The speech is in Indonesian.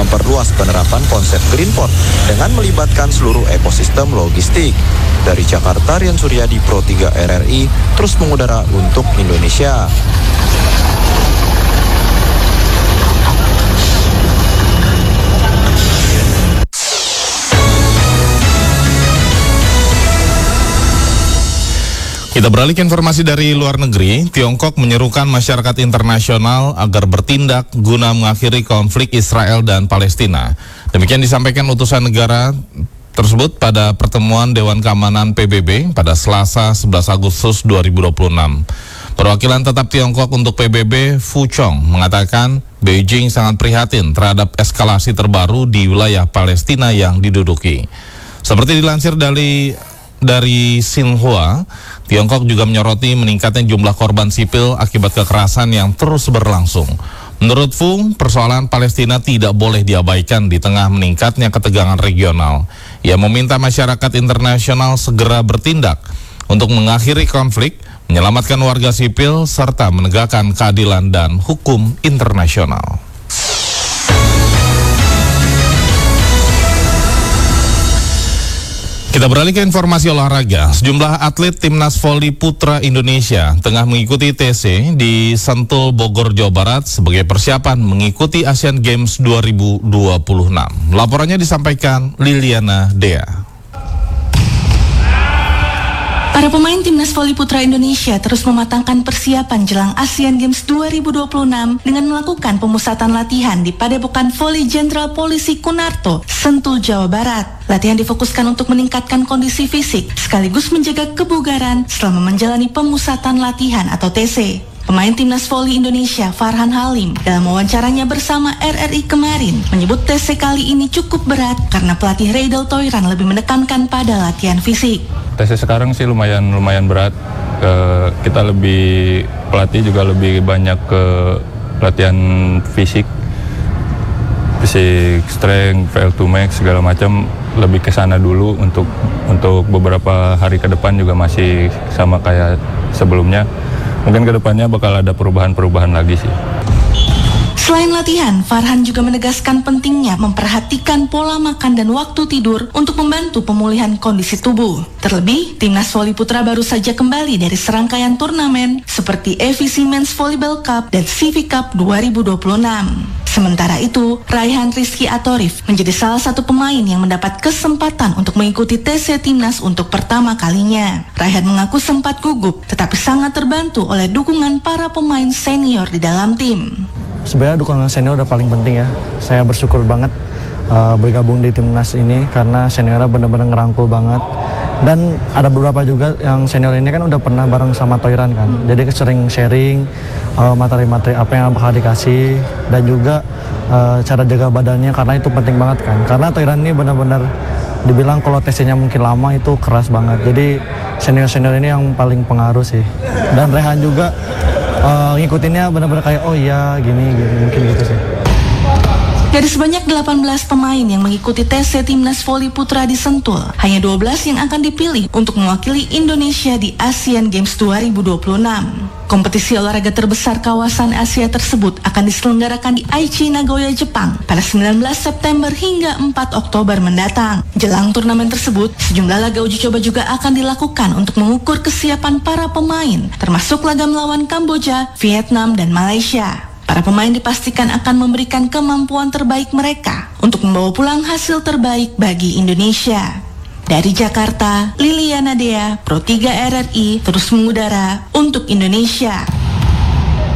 memperluas penerapan konsep Greenport dengan melibatkan seluruh ekosistem logistik. Dari Jakarta, Rian Suryadi, Pro 3 RRI, terus mengudara untuk Indonesia. Kita beralih ke informasi dari luar negeri. Tiongkok menyerukan masyarakat internasional agar bertindak guna mengakhiri konflik Israel dan Palestina. Demikian disampaikan utusan negara tersebut pada pertemuan Dewan Keamanan PBB pada Selasa 11 Agustus 2026. Perwakilan tetap Tiongkok untuk PBB, Fu Chong, mengatakan Beijing sangat prihatin terhadap eskalasi terbaru di wilayah Palestina yang diduduki. Seperti dilansir dari Xinhua, Tiongkok juga menyoroti meningkatnya jumlah korban sipil akibat kekerasan yang terus berlangsung. Menurut Fu, persoalan Palestina tidak boleh diabaikan di tengah meningkatnya ketegangan regional. Ia meminta masyarakat internasional segera bertindak untuk mengakhiri konflik, menyelamatkan warga sipil, serta menegakkan keadilan dan hukum internasional. Kita beralih ke informasi olahraga. Sejumlah atlet timnas voli putra Indonesia tengah mengikuti TC di Sentul, Bogor, Jawa Barat sebagai persiapan mengikuti Asian Games 2026. Laporannya disampaikan Liliana Dea. Para pemain timnas voli putra Indonesia terus mematangkan persiapan jelang Asian Games 2026 dengan melakukan pemusatan latihan di Padepokan Voli Jenderal Polisi Kunarto, Sentul, Jawa Barat. Latihan difokuskan untuk meningkatkan kondisi fisik sekaligus menjaga kebugaran selama menjalani pemusatan latihan atau TC. Pemain timnas voli Indonesia Farhan Halim dalam wawancaranya bersama RRI kemarin menyebut TC kali ini cukup berat karena pelatih Reidel Toiran lebih menekankan pada latihan fisik. TC sekarang sih lumayan berat. Kita lebih, pelatih juga lebih banyak ke latihan fisik, strength, VL2 max segala macam, lebih ke sana dulu untuk beberapa hari ke depan juga masih sama kayak sebelumnya. Mungkin ke depannya bakal ada perubahan lagi sih. Selain latihan, Farhan juga menegaskan pentingnya memperhatikan pola makan dan waktu tidur untuk membantu pemulihan kondisi tubuh. Terlebih, timnas voli putra baru saja kembali dari serangkaian turnamen seperti EVC Men's Volleyball Cup dan CV Cup 2026. Sementara itu, Raihan Rizky Atorif menjadi salah satu pemain yang mendapat kesempatan untuk mengikuti TC Timnas untuk pertama kalinya. Raihan mengaku sempat gugup, tetapi sangat terbantu oleh dukungan para pemain senior di dalam tim. Sebenarnya dukungan senior udah paling penting ya. Saya bersyukur banget bergabung di timnas ini karena seniornya benar-benar ngerangkul banget. Dan ada beberapa juga yang senior ini kan udah pernah bareng sama Toiran kan. Jadi sering sharing materi-materi apa yang bakal dikasih dan juga cara jaga badannya karena itu penting banget kan. Karena Toiran ini benar-benar dibilang kalau TC-nya mungkin lama itu keras banget. Jadi senior-senior ini yang paling pengaruh sih. Dan Rehan juga ngikutinnya benar-benar kayak oh iya gini mungkin gitu sih. Dari sebanyak 18 pemain yang mengikuti TC Timnas Voli Putra di Sentul, hanya 12 yang akan dipilih untuk mewakili Indonesia di Asian Games 2026. Kompetisi olahraga terbesar kawasan Asia tersebut akan diselenggarakan di Aichi, Nagoya, Jepang pada 19 September hingga 4 Oktober mendatang. Jelang turnamen tersebut, sejumlah laga uji coba juga akan dilakukan untuk mengukur kesiapan para pemain, termasuk laga melawan Kamboja, Vietnam, dan Malaysia. Para pemain dipastikan akan memberikan kemampuan terbaik mereka untuk membawa pulang hasil terbaik bagi Indonesia. Dari Jakarta, Liliana Dea, Pro 3 RRI, terus mengudara untuk Indonesia.